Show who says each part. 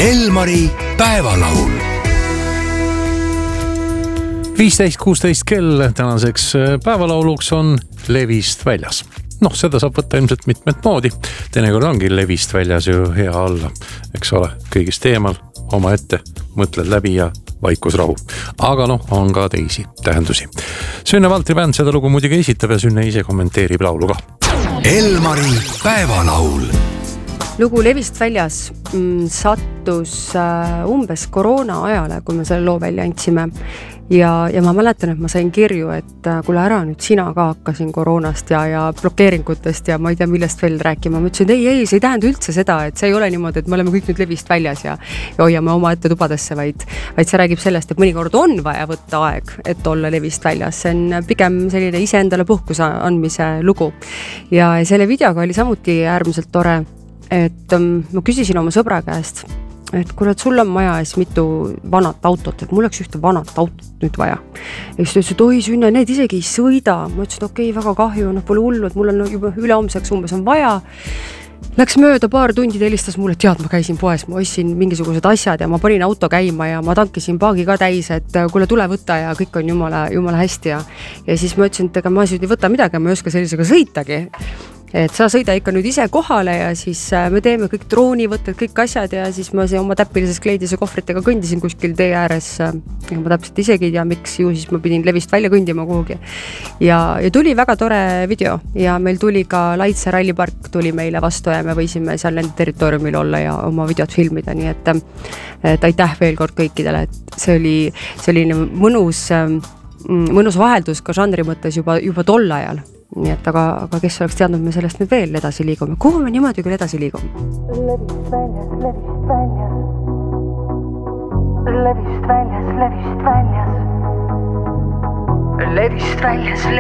Speaker 1: Elmari päevalaul. 15.16 kell tänaseks päevalauluks on Levist väljas. Seda saab võtta ilmselt mitmed moodi. Teinekord ongi Levist väljas ju hea olla. Eks ole, kõigist eemal, oma ette, mõtled läbi ja vaikusrahu. Aga on ka teisi tähendusi. Sünne Valtri bänd seda lugu muidugi esitab ja Sünne ise kommenteerib lauluga. Elmari päevalaul.
Speaker 2: Lugu Levist väljas sattus umbes koroona ajale, kui me selle loo välja andsime. Ja ma mäletan, et ma sain kirju, et kuule ära nüüd sina ka hakkasin koroonast ja blokeeringutest ja ma ei tea millest veel rääkima. Ma ütlesin, et ei, see ei tähenda üldse seda, et see ei ole niimoodi, et me oleme kõik nüüd Levist väljas ja hoiame oma ette tubadesse, vaid see räägib sellest, et mõnikord on vaja võtta aeg, et olla Levist väljas. See on pigem selline iseendale puhkuse andmise lugu. Ja selle videoga oli samuti äärmiselt tore, et ma küsisin oma sõbra käest, et kuule, et sul on maja ees mitu vanat autot, et mul oleks ühte vanat autot nüüd vaja. Ja siis ta ütles, et oi Sünne, need isegi ei sõida. Ma ütlesin, et okei, väga kahju, pole hullu, et mul on juba ülehomseks umbes on vaja. Läks mööda paar tundi, helistas mulle, et ma käisin poes, ma ostsin mingisugused asjad ja ma panin auto käima ja ma tankisin paagi ka täis, et kuule tule võtta ja kõik on jumala hästi. Ja siis ma ütlesin, et ega ma ei võta midagi, ma ei oska sellisega sõitagi. Et sa sõida ikka nüüd ise kohale ja siis me teeme kõik droonivõtted, kõik asjad ja siis ma oma täppilises kleidise kohvritega kõndisin kuskil tee ääres. Ma täpselt isegi ei tea, miks ju siis ma pidin Levist välja kõndima kuhugi. Ja tuli väga tore video ja meil tuli ka Laitse rallipark tuli meile vastu ja me võisime seal nende territooriumil olla ja oma videot filmida. Nii et aitäh veel kord kõikidele, et see oli mõnus vaheldus ka žanri mõttes juba tol ajal. Nii et aga kes oleks teadnud, me sellest nüüd veel edasi liigume. Kuhu me niimoodi küll edasi liigume?
Speaker 3: Levist väljas, Levist väljas. Levist väljas, Levist väljas. Levist väljas,